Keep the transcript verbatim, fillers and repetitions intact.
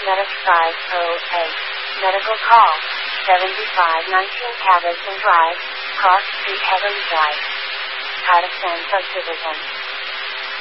Medic five oh eight. Medical call. seventy-five nineteen Cabazon Drive, Cross Street, Heavenly Drive. Part of San Subdivision.